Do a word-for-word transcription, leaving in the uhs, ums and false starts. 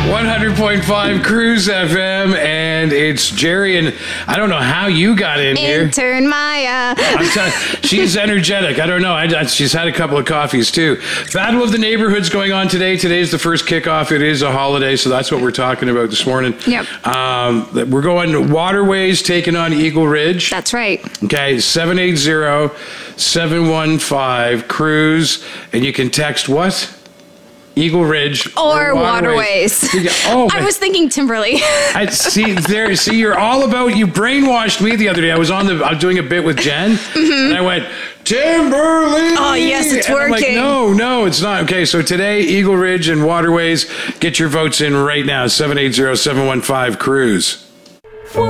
one hundred point five Cruise F M, and it's Jerry, and I don't know how you got in here. Intern Maya. I'm telling she's energetic. I don't know. I, I, she's had a couple of coffees, too. Battle of the Neighborhoods going on today. Today's the first kickoff. It is a holiday, so that's what we're talking about this morning. Yep. Um, we're going to Waterways taking on Eagle Ridge. That's right. Okay, seven eight zero, seven one five, Cruise, and you can text what? Eagle Ridge or, or Waterways. Waterways. Oh, I was thinking Timberley. I see there. See, you're all about. You brainwashed me the other day. I was on the. I was doing a bit with Jen, mm-hmm. and I went Timberley. Oh yes, it's and working. I'm like, no, no, it's not. Okay, so today Eagle Ridge and Waterways. Get your votes in right now. Seven eight zero seven one five Cruise.